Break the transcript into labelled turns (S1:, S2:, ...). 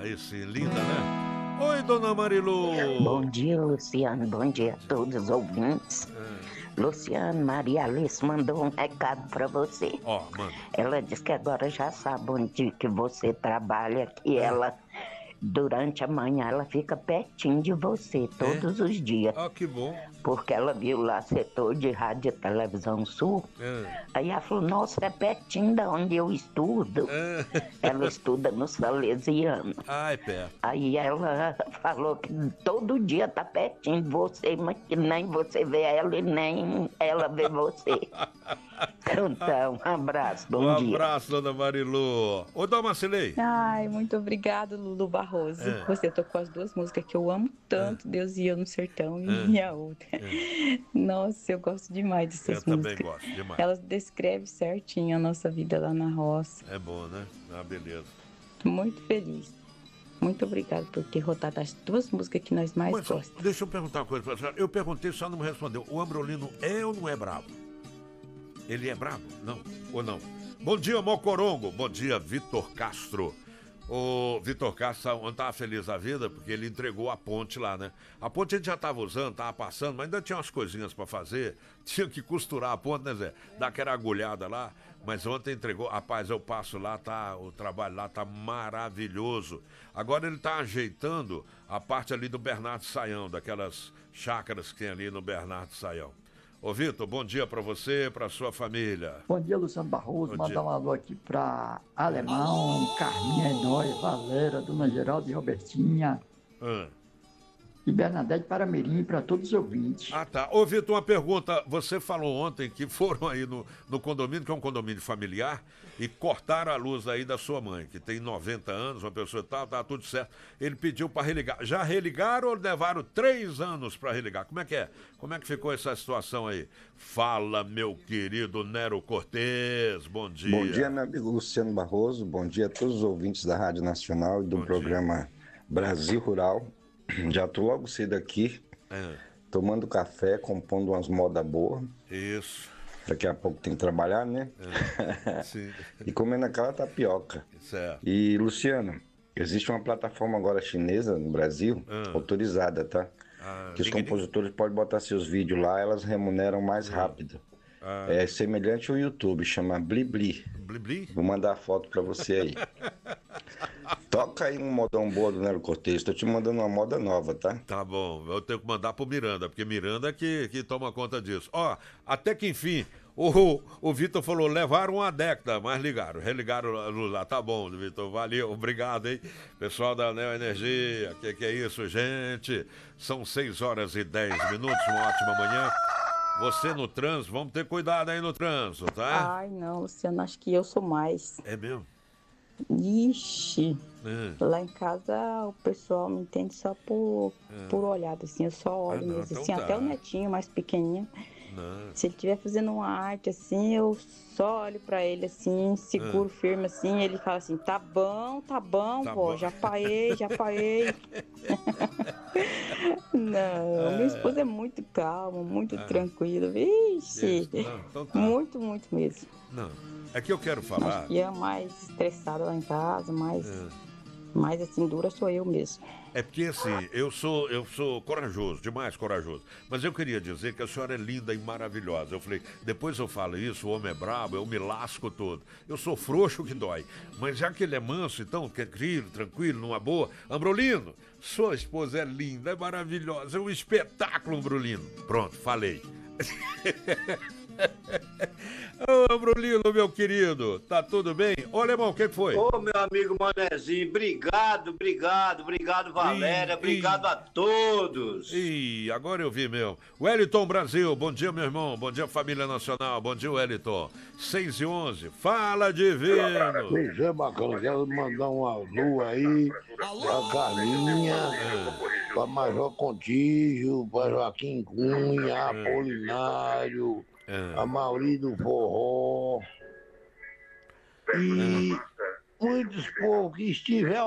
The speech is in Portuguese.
S1: Aí sim, linda, né? Oi, dona
S2: Bom
S1: Marilu.
S2: dia, Luciano. Bom dia a todos os ouvintes. Luciano, Maria Alice mandou um recado para você.
S1: Ó, manda.
S2: Ela disse que agora já sabe onde que você trabalha, que ela, durante a manhã, ela fica pertinho de você
S1: É?
S2: todos os dias.
S1: Ó, que bom.
S2: Porque ela viu lá setor de rádio e televisão sul.
S1: É.
S2: Aí ela falou, nossa, é pertinho da onde eu estudo.
S1: É.
S2: Ela estuda no Salesiano.
S1: Ai, perto.
S2: Aí ela falou que todo dia tá pertinho de você, mas que nem você vê ela e nem ela vê você. Então, um abraço,
S1: Um
S2: bom dia.
S1: abraço, dona Marilu. Ô, dona Marcelei.
S3: Ai, muito obrigado, Lulu Barroso.
S1: É.
S3: Você tocou as duas músicas que eu amo tanto, Deus e Eu no Sertão e a outra. Nossa, eu gosto demais
S1: Eu
S3: dessas
S1: também
S3: músicas.
S1: gosto demais.
S3: Elas descrevem certinho a nossa vida lá na roça.
S1: É bom, né? Ah, beleza.
S3: Muito feliz. Muito obrigado por ter rodado as duas músicas que nós mais
S1: Mas
S3: gostamos.
S1: deixa eu perguntar uma coisa pra senhora. Eu perguntei, só não me respondeu. O Ambrolino é ou não é bravo? Ele é bravo? Não. Ou não? Bom dia, Mocorongo. Bom dia, Vitor Castro. O Vitor Castro ontem tava feliz da vida porque ele entregou a ponte lá, né? A ponte a gente já tava usando, tava passando, mas ainda tinha umas coisinhas pra fazer. Tinha que costurar a ponte, né, Zé? Dar aquela agulhada lá. Mas ontem entregou. Rapaz, eu passo lá, tá, o trabalho lá tá maravilhoso. Agora ele tá ajeitando a parte ali do Bernardo Saião, daquelas chácaras que tem ali no Bernardo Saião. Ô, Vitor, bom dia pra você, pra sua família.
S4: Bom dia, Luciano Barroso.
S1: Bom
S4: Mandar
S1: dia.
S4: um alô aqui para Alemão, Carminha Enói, Valera, Dona Geralda e Robertinha,
S1: Ah.
S4: e Bernadette Paramirim, para todos os ouvintes.
S1: Ah, tá. Ô, Vitor, uma pergunta. Você falou ontem que foram aí no condomínio, que é um condomínio familiar, e cortaram a luz aí da sua mãe, que tem 90 anos, uma pessoa e tal, tá tudo certo. Ele pediu para religar. Já religaram ou levaram 3 anos para religar? Como é que é? Como é que ficou essa situação aí? Fala, meu querido Nero Cortez. Bom dia.
S5: Bom dia, meu amigo Luciano Barroso. Bom dia a todos os ouvintes da Rádio Nacional e do
S1: Bom
S5: programa Brasil Rural. Já tô logo cedo aqui,
S1: É,
S5: tomando café, compondo umas modas boas.
S1: isso.
S5: Daqui a pouco tem que trabalhar, né?
S1: Sim.
S5: E comendo aquela tapioca.
S1: Certo.
S5: E, Luciano, existe uma plataforma agora chinesa no Brasil, autorizada, tá? Que os compositores podem botar seus vídeos lá, elas remuneram mais rápido. É semelhante ao YouTube, chama Blibli.
S1: Blibli?
S5: Vou mandar a foto pra você aí. Toca aí um modão boa do Nelo Cortez. Tô te mandando uma moda nova, tá?
S1: Tá bom, eu tenho que mandar pro Miranda, porque Miranda que toma conta disso. Ó, até que enfim, o Vitor falou, levaram uma década, mas religaram a luz lá. Tá bom, Vitor, valeu, obrigado, hein? Pessoal da Neo Energia, que é isso, gente? São 6h10, uma ótima manhã. Você no trânsito, vamos ter cuidado aí no trânsito, tá?
S3: Ai, não, Luciano, acho que eu sou mais.
S1: É mesmo?
S3: Ixi,
S1: É.
S3: lá em casa o pessoal me entende só por olhada, assim, eu só olho
S1: não,
S3: mesmo,
S1: então
S3: assim,
S1: tá.
S3: até o netinho mais pequenininho.
S1: Não.
S3: Se ele estiver fazendo uma arte assim, eu só olho pra ele assim, seguro firme assim, ele fala assim, tá bom,
S1: Tá
S3: pô,
S1: bom.
S3: já paguei. Não, minha esposa é muito calma, muito tranquila, vixe,
S1: Isso, não, então tá.
S3: muito mesmo.
S1: Não. É que eu quero falar.
S3: E a mais estressada lá em casa, mais assim, dura sou eu mesmo.
S1: É porque assim, eu sou corajoso, demais corajoso. Mas eu queria dizer que a senhora é linda e maravilhosa. Eu falei, depois eu falo isso, o homem é brabo, eu me lasco todo. Eu sou frouxo que dói. Mas já que ele é manso, então, tranquilo, numa boa. Ambrolino, sua esposa é linda, é maravilhosa, é um espetáculo, Ambrolino. Pronto, falei. Ô, Ambrolino, meu querido, tá tudo bem? Ô, Alemão, o que foi?
S6: Ô, meu amigo Manezinho, obrigado, Valéria, obrigado a todos.
S1: Ih, agora eu vi, meu. Wellington Brasil, bom dia, meu irmão. Bom dia, família nacional. Bom dia, Wellington. 6h11, fala, divino.
S7: Pois é, bacana. Quero mandar um alô aí pra Carminha, pra Major Contígio, pra Joaquim Cunha, Apolinário, a Mauri do Forró e muitos povos que estiver